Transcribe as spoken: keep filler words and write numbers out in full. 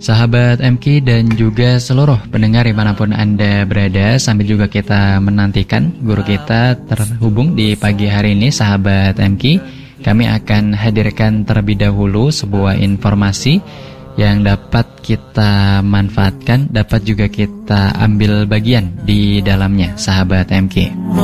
Sahabat M K dan juga seluruh pendengar dimanapun Anda berada, sambil juga kita menantikan guru kita terhubung di pagi hari ini, sahabat M K, kami akan hadirkan terlebih dahulu sebuah informasi yang dapat kita manfaatkan, dapat juga kita ambil bagian di dalamnya, sahabat M K.